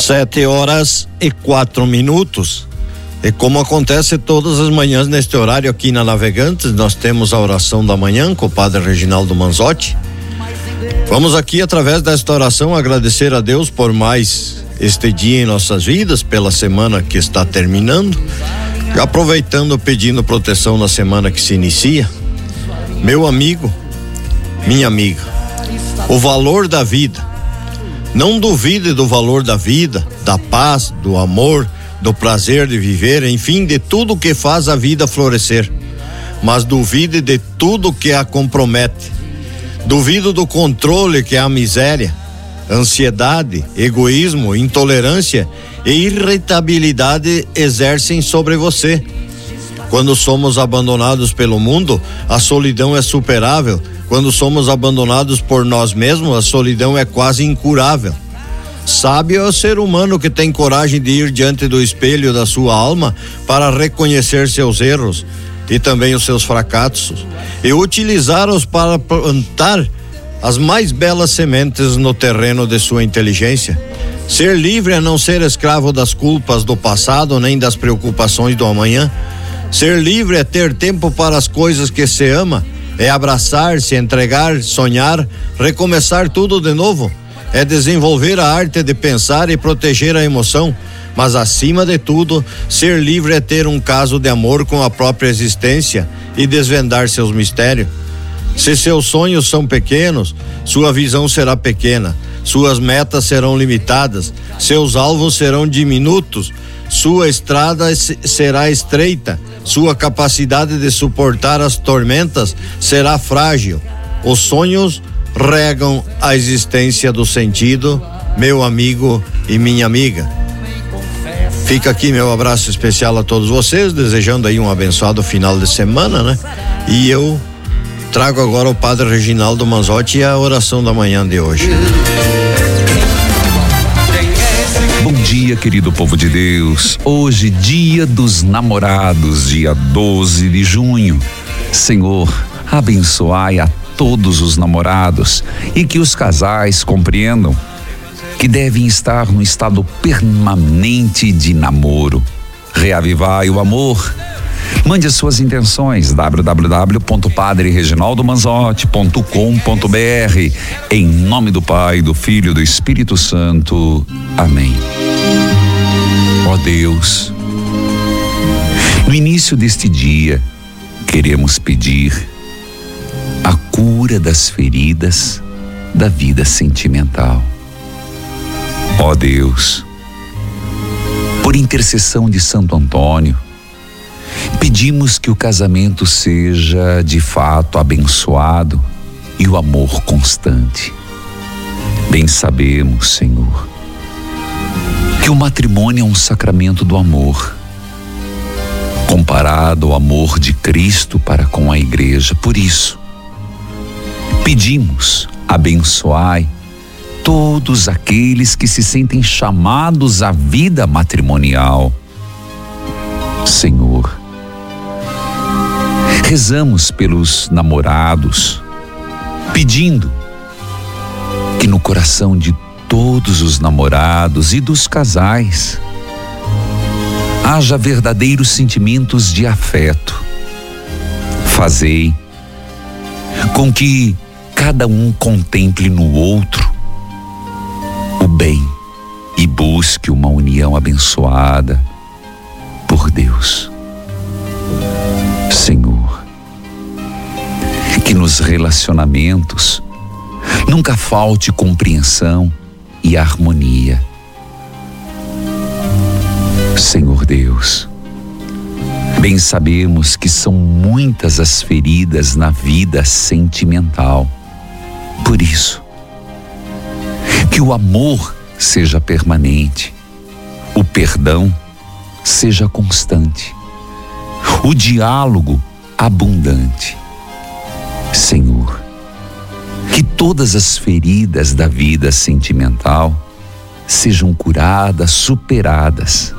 7h04. E como acontece todas as manhãs neste horário aqui na Navegantes, nós temos a oração da manhã com o Padre Reginaldo Manzotti. Vamos aqui, através desta oração, agradecer a Deus por mais este dia em nossas vidas, pela semana que está terminando, aproveitando, pedindo proteção na semana que se inicia. Meu amigo, minha amiga, o valor da vida. Não duvide do valor da vida, da paz, do amor, do prazer de viver, enfim, de tudo que faz a vida florescer. Mas duvide de tudo que a compromete. Duvido do controle que a miséria, ansiedade, egoísmo, intolerância e irritabilidade exercem sobre você. Quando somos abandonados pelo mundo, a solidão é superável. Quando somos abandonados por nós mesmos, a solidão é quase incurável. Sábio é o ser humano que tem coragem de ir diante do espelho da sua alma para reconhecer seus erros e também os seus fracassos e utilizá-los para plantar as mais belas sementes no terreno de sua inteligência. Ser livre é não ser escravo das culpas do passado nem das preocupações do amanhã. Ser livre é ter tempo para as coisas que se ama, é abraçar, se entregar, sonhar, recomeçar tudo de novo. É desenvolver a arte de pensar e proteger a emoção, mas acima de tudo, ser livre é ter um caso de amor com a própria existência e desvendar seus mistérios. Se seus sonhos são pequenos, sua visão será pequena, suas metas serão limitadas, seus alvos serão diminutos, sua estrada será estreita, sua capacidade de suportar as tormentas será frágil. Os sonhos regam a existência do sentido, meu amigo e minha amiga. Fica aqui meu abraço especial a todos vocês, desejando aí um abençoado final de semana, né? E eu trago agora o Padre Reginaldo Manzotti e a oração da manhã de hoje. Bom dia, querido povo de Deus. Hoje, dia dos namorados, dia 12 de junho. Senhor, abençoai a todos os namorados e que os casais compreendam que devem estar no estado permanente de namoro. Reavivai o amor. Mande as suas intenções, www.padrereginaldomanzotti.com.br. Em nome do Pai, do Filho e do Espírito Santo. Amém. Ó Deus, no início deste dia, queremos pedir a cura das feridas da vida sentimental. Ó Deus, por intercessão de Santo Antônio, pedimos que o casamento seja de fato abençoado e o amor constante. Bem sabemos, Senhor, que o matrimônio é um sacramento do amor, comparado ao amor de Cristo para com a igreja. Por isso, pedimos, abençoai todos aqueles que se sentem chamados à vida matrimonial. Senhor, rezamos pelos namorados, pedindo que no coração de todos os namorados e dos casais haja verdadeiros sentimentos de afeto. Fazei com que cada um contemple no outro o bem e busque uma união abençoada por Deus. Senhor, que nos relacionamentos nunca falte compreensão e harmonia. Senhor Deus, bem sabemos que são muitas as feridas na vida sentimental. Por isso, que o amor seja permanente, o perdão seja constante, o diálogo abundante. Senhor, que todas as feridas da vida sentimental sejam curadas, superadas.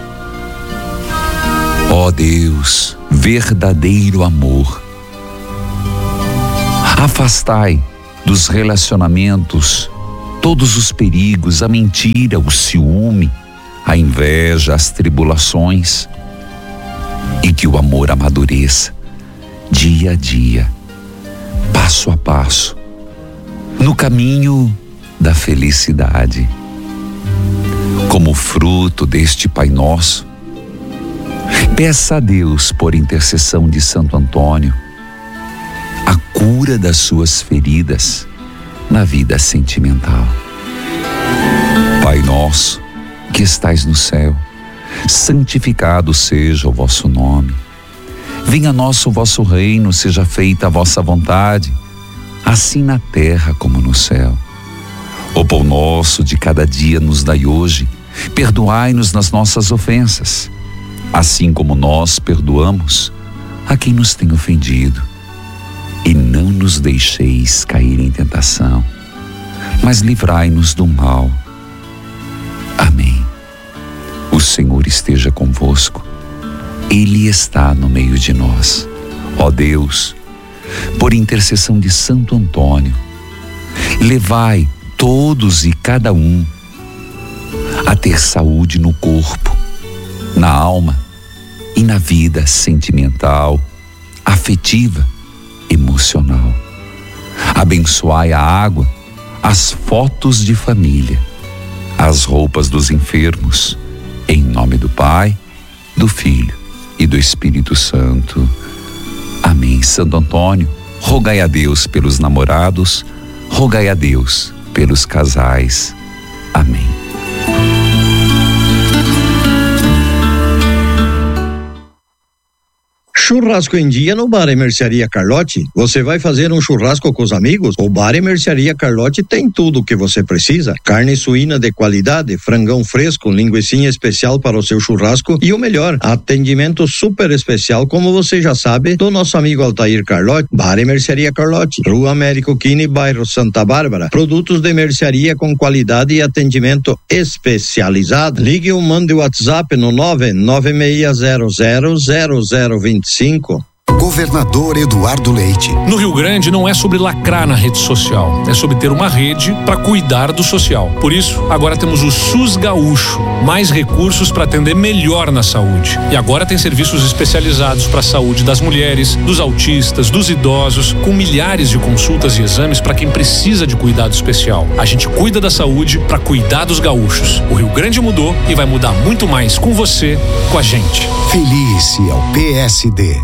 Ó Deus, verdadeiro amor, afastai dos relacionamentos todos os perigos, a mentira, o ciúme, a inveja, as tribulações, e que o amor amadureça dia a dia, passo a passo, no caminho da felicidade. Como fruto deste Pai Nosso, peça a Deus, por intercessão de Santo Antônio, a cura das suas feridas na vida sentimental. Pai nosso, que estais no céu, santificado seja o vosso nome. Venha a nós o vosso reino, seja feita a vossa vontade, assim na terra como no céu. O pão nosso de cada dia nos dai hoje, perdoai-nos nas nossas ofensas, assim como nós perdoamos a quem nos tem ofendido. E não nos deixeis cair em tentação, mas livrai-nos do mal. Amém. O Senhor esteja convosco, Ele está no meio de nós. Ó Deus, por intercessão de Santo Antônio, levai todos e cada um a ter saúde no corpo, na alma e na vida sentimental, afetiva, emocional. Abençoai a água, as fotos de família, as roupas dos enfermos, em nome do Pai, do Filho e do Espírito Santo. Amém. Santo Antônio, rogai a Deus pelos namorados, rogai a Deus pelos casais. Amém. Churrasco em dia no Bar e Mercearia Carlotti. Você vai fazer um churrasco com os amigos? O Bar e Mercearia Carlotti tem tudo o que você precisa. Carne suína de qualidade, frangão fresco, linguicinha especial para o seu churrasco e o melhor, atendimento super especial, como você já sabe, do nosso amigo Altair Carlotti. Bar e Mercearia Carlotti, Rua Américo Quini, bairro Santa Bárbara. Produtos de mercearia com qualidade e atendimento especializado. Ligue ou mande o WhatsApp no 996000025. Governador Eduardo Leite. No Rio Grande não é sobre lacrar na rede social, é sobre ter uma rede para cuidar do social. Por isso, agora temos o SUS Gaúcho, mais recursos para atender melhor na saúde. E agora tem serviços especializados para a saúde das mulheres, dos autistas, dos idosos, com milhares de consultas e exames para quem precisa de cuidado especial. A gente cuida da saúde para cuidar dos gaúchos. O Rio Grande mudou e vai mudar muito mais com você, com a gente. Felice ao PSD.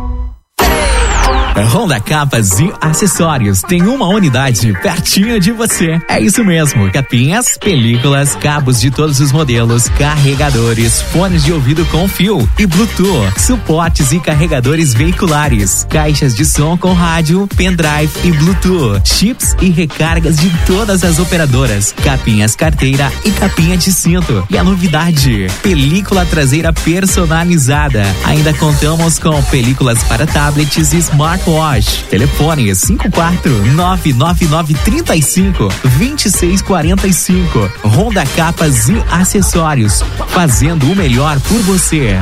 Honda Capas e Acessórios tem uma unidade pertinho de você. É isso mesmo, capinhas, películas, cabos de todos os modelos, carregadores, fones de ouvido com fio e Bluetooth, suportes e carregadores veiculares, caixas de som com rádio, pendrive e Bluetooth, chips e recargas de todas as operadoras, capinhas carteira e capinha de cinto. E a novidade, película traseira personalizada. Ainda contamos com películas para tablets e smartwatch. Telefone 54999352645. Honda Capas e Acessórios, fazendo o melhor por você.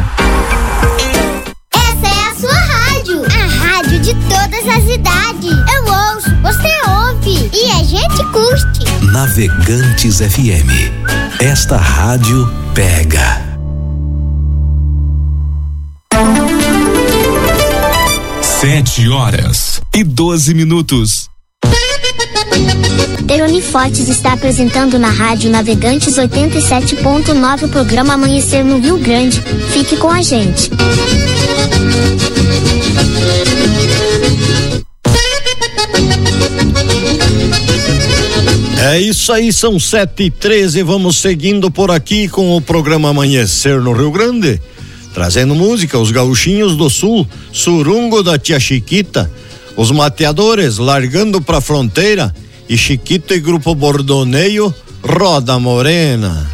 Essa é a sua rádio, a rádio de todas as idades. Eu ouço, você ouve e a gente curte. Navegantes FM. Esta rádio pega. 7h12. Teroni Fortes está apresentando na Rádio Navegantes 87.9 o programa Amanhecer no Rio Grande. Fique com a gente. É isso aí, são 7h13. Vamos seguindo por aqui com o programa Amanhecer no Rio Grande. Trazendo música, os gauchinhos do sul, Surungo da Tia Chiquita, os mateadores largando pra fronteira e Chiquita e Grupo Bordoneio, Roda Morena.